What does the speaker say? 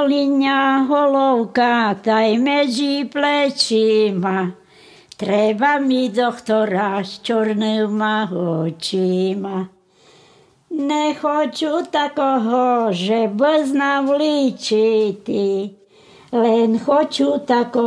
Guliňa holovka, taj medzi plečima. Treba mi doktora s čornýma očima. Nechoču takoho, že blznám líčiti, len choču takoho,